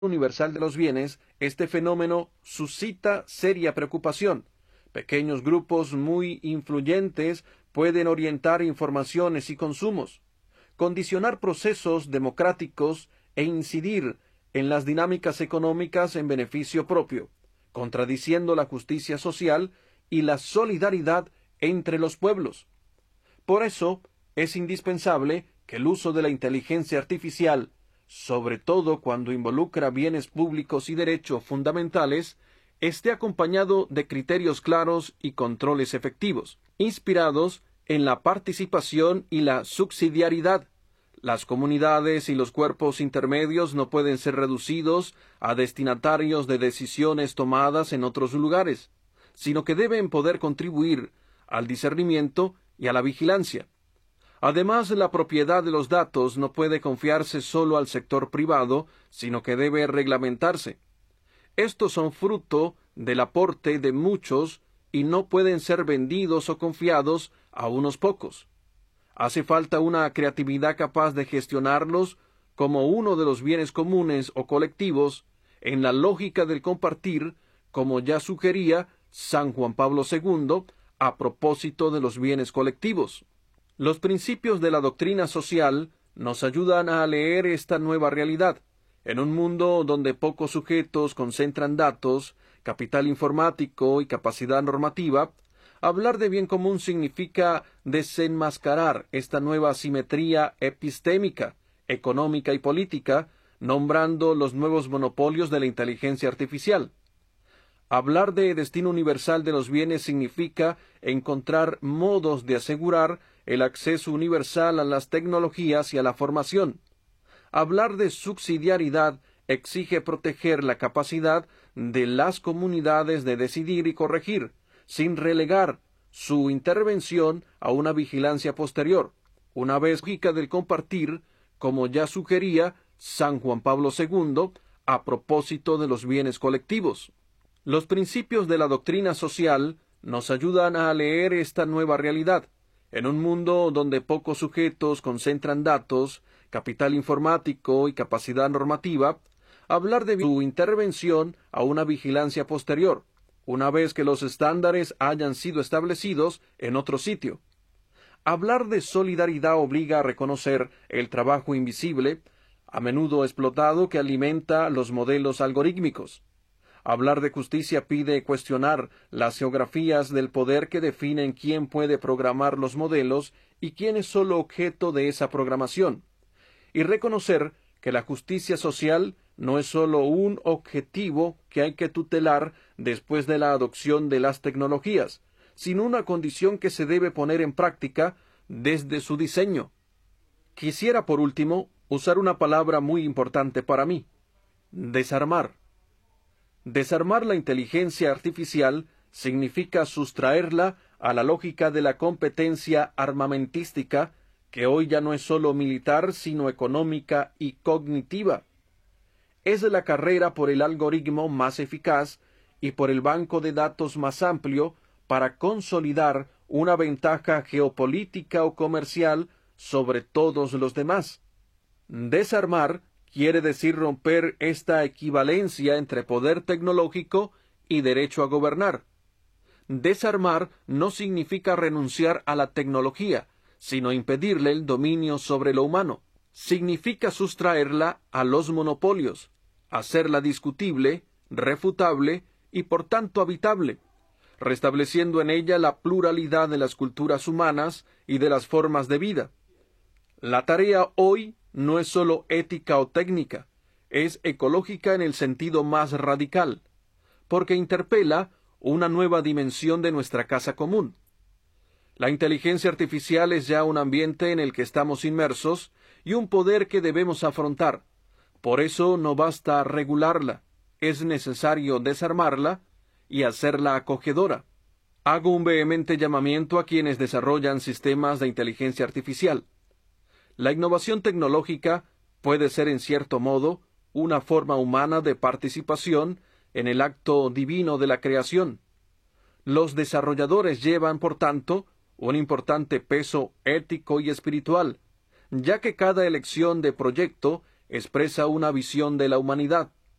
universal de los bienes, este fenómeno suscita seria preocupación. Pequeños grupos muy influyentes pueden orientar informaciones y consumos, condicionar procesos democráticos e incidir en las dinámicas económicas en beneficio propio, contradiciendo la justicia social y la solidaridad entre los pueblos. Por eso, es indispensable que el uso de la inteligencia artificial, sobre todo cuando involucra bienes públicos y derechos fundamentales, esté acompañado de criterios claros y controles efectivos, inspirados en la participación y la subsidiariedad. Las comunidades y los cuerpos intermedios no pueden ser reducidos a destinatarios de decisiones tomadas en otros lugares, sino que deben poder contribuir al discernimiento y a la vigilancia. Además, la propiedad de los datos no puede confiarse solo al sector privado, sino que debe reglamentarse. Estos son fruto del aporte de muchos y no pueden ser vendidos o confiados a unos pocos. Hace falta una creatividad capaz de gestionarlos como uno de los bienes comunes o colectivos, en la lógica del compartir, como ya sugería San Juan Pablo II a propósito de los bienes colectivos. Los principios de la doctrina social nos ayudan a leer esta nueva realidad. En un mundo donde pocos sujetos concentran datos, capital informático y capacidad normativa, hablar de bien común significa desenmascarar esta nueva asimetría epistémica, económica y política, nombrando los nuevos monopolios de la inteligencia artificial. Hablar de destino universal de los bienes significa encontrar modos de asegurar el acceso universal a las tecnologías y a la formación. Hablar de subsidiariedad exige proteger la capacidad de las comunidades de decidir y corregir, sin relegar su intervención a una vigilancia posterior, una vez lógica del compartir, como ya sugería San Juan Pablo II a propósito de los bienes colectivos. Los principios de la doctrina social nos ayudan a leer esta nueva realidad. En un mundo donde pocos sujetos concentran datos, capital informático y capacidad normativa, hablar de su intervención a una vigilancia posterior, una vez que los estándares hayan sido establecidos en otro sitio. Hablar de solidaridad obliga a reconocer el trabajo invisible, a menudo explotado, que alimenta los modelos algorítmicos. Hablar de justicia pide cuestionar las geografías del poder que definen quién puede programar los modelos y quién es solo objeto de esa programación, y reconocer que la justicia social no es solo un objetivo que hay que tutelar después de la adopción de las tecnologías, sino una condición que se debe poner en práctica desde su diseño. Quisiera, por último, usar una palabra muy importante para mí: desarmar. Desarmar la inteligencia artificial significa sustraerla a la lógica de la competencia armamentística, que hoy ya no es solo militar, sino económica y cognitiva. Es la carrera por el algoritmo más eficaz y por el banco de datos más amplio para consolidar una ventaja geopolítica o comercial sobre todos los demás. Desarmar quiere decir romper esta equivalencia entre poder tecnológico y derecho a gobernar. Desarmar no significa renunciar a la tecnología, sino impedirle el dominio sobre lo humano. Significa sustraerla a los monopolios, hacerla discutible, refutable y por tanto habitable, restableciendo en ella la pluralidad de las culturas humanas y de las formas de vida. La tarea hoy no es solo ética o técnica, es ecológica en el sentido más radical, porque interpela una nueva dimensión de nuestra casa común. La inteligencia artificial es ya un ambiente en el que estamos inmersos y un poder que debemos afrontar. Por eso no basta regularla, es necesario desarmarla y hacerla acogedora. Hago un vehemente llamamiento a quienes desarrollan sistemas de inteligencia artificial. La innovación tecnológica puede ser, en cierto modo, una forma humana de participación en el acto divino de la creación. Los desarrolladores llevan, por tanto, un importante peso ético y espiritual, ya que cada elección de proyecto expresa una visión de la humanidad.